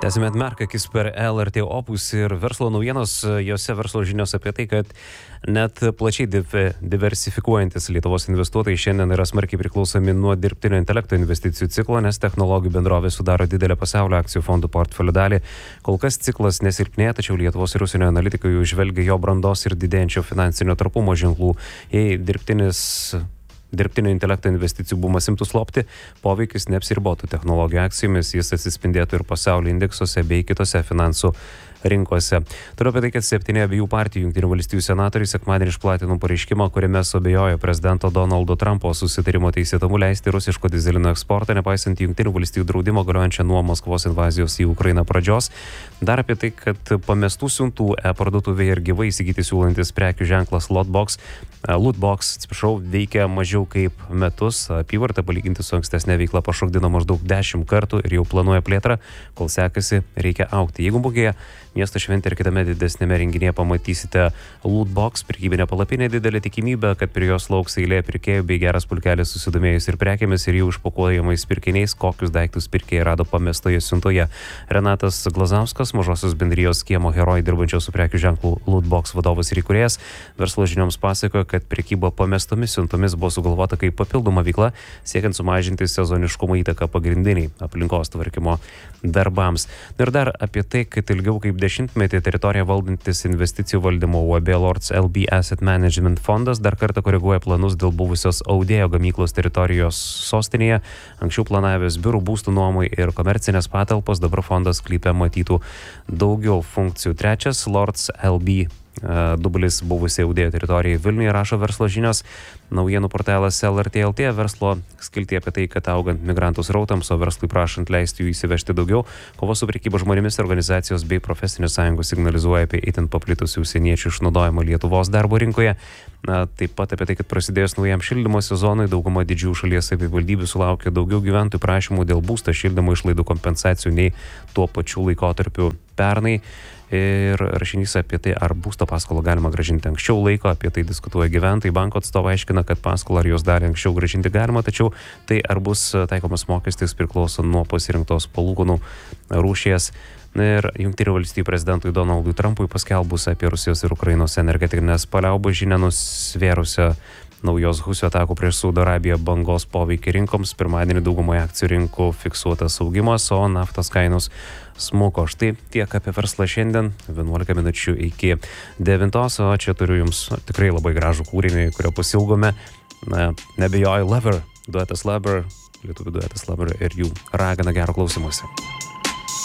Tęsime atmerkakis per LRT Opus ir verslo naujienos, jose verslo žinios apie tai, kad net plačiai diversifikuojantis Lietuvos investuotojai šiandien yra smarkiai priklausomi nuo dirbtinio intelekto investicijų ciklo, nes technologijų bendrovė sudaro didelę pasaulio akcijų fondų portfelio dalį. Kol kas ciklas nesilpnėja, tačiau Lietuvos ir užsienio analitikai jau žvelgia jo brandos ir didėjančio finansinio trapumo ženklų. Jei dirbtinio intelekto investicijų bumas imtų slopti, poveikis neapsiribotų technologijų akcijomis, jis atsispindėtų ir pasaulio indeksuose bei kitose finansų rinkose. Toliau apie tai, kad 7 abiejų partijų Jungtinių valstijų senatoriai sekmadienį išplatino pareiškimą, kuriame suabejojo prezidento Donaldo Trumpo susitarimo teisėtumu leisti rusiško dyzelino eksportą, nepaisant Jungtinių valstijų draudimo galiojančio nuo Maskvos invazijos į Ukrainą pradžios. Dar apie tai, kad pamestų siuntų parduotuvėje ir gyvai įsigyti siūlantis prekių ženklas Lootbox veikia mažiau kaip metus. Apyvarta palyginti su ankstesnė veikla pašokdino maždaug 10 kartų ir jau planuoja plėtrą, kol sekasi, reikia augti. Jeigu mugėje, miesto šventė ir kitame didesnėme renginėje pamatysite Lootbox, prekybinė palapinė, didelė tikimybė, kad prie jos lauks eilė pirkėjų bei geras pulkelis susidomėjus ir prekėmis ir jau išpakuojamais pirkiniais, kokius daiktus pirkėjai rado pamestoje siuntoje. Renatas Glazauskas, mažosios bendrijos kiemo herojai dirbančios su prekių ženklu Lootbox vadovas ir įkūrėjas, verslo žinioms pasakojo, kad prekyba pamestomis siuntomis buvo sugalvota kaip papildoma veikla, siekiant sumažinti sezoniškumo įtaką pagrindiniai aplinkos tvarkymo darbams. Ir dar apie tai, kad ilgiau kaip 10-metį teritoriją valdantis investicijų valdymo UAB Lords LB Asset Management fondas dar kartą koreguoja planus dėl buvusios Audėjo gamyklos teritorijos sostinėje. Anksčiau planavęs biurų, būstų nuomai ir komercinės patalpos, dabar fondas sklype matytų daugiau funkcijų. Trečias Lords LB dublis buvusiai Audėjo teritorijai Vilniuje, rašo verslo žinios. Naujienų portalas LRT LT verslo skiltyje apie tai, kad augant migrantų srautams, o verslui prašant leisti jų įsivežti daugiau, kovos su prekyba žmonėmis organizacijos bei profesinės sąjungos signalizuoja apie itin paplitusių užsieniečių išnaudojimą Lietuvos darbo rinkoje. Taip pat apie tai, kad prasidėjus naujam šildymo sezonui, dauguma didžiųjų šalies savivaldybių sulaukė daugiau gyventojų prašymų dėl būsto šildymo išlaidų kompensacijų nei tuo pačiu laikotarpiu pernai. Ir rašinys apie tai, ar būsto paskolą galima grąžinti anksčiau laiko, apie tai diskutuoja gyventojai. Banko atstovai aiškina, kad paskolą ar jos dalį anksčiau grąžinti galima, tačiau tai, ar bus taikomas mokestis, priklauso nuo pasirinktos palūkanų rūšies. Ir Jungtinių valstijų prezidentui Donaldui Trumpui paskelbus apie Rusijos ir Ukrainos energetinės paliaubas žinią nusvėrusią naujos Husio atakų prieš Saudo Arabiją bangos poveikį rinkoms. Pirmadienį daugumoje akcijų rinkų fiksuotas augimas, o naftos kainos smuko. Štai tiek apie verslą šiandien, 11 minučių iki 9, o čia turiu jums tikrai labai gražų kūrinį, kurio pasilgome. Nebejoju, Lover, duetas Lover, lietuvių duetas Lover ir jų ragana, gero klausymosi.